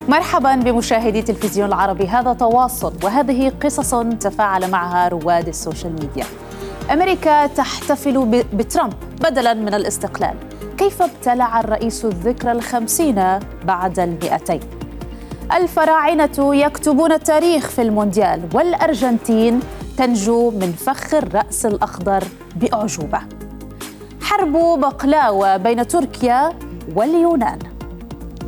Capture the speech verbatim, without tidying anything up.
مرحبا بمشاهدي تلفزيون العربي، هذا تواصل وهذه قصص تفاعل معها رواد السوشيال ميديا. أمريكا تحتفل بترامب بدلا من الاستقلال. كيف ابتلع الرئيس الذكرى الخمسين بعد المئتين؟ الفراعنة يكتبون التاريخ في المونديال، والأرجنتين تنجو من فخ الرأس الأخضر بأعجوبة. حرب بقلاوة بين تركيا واليونان.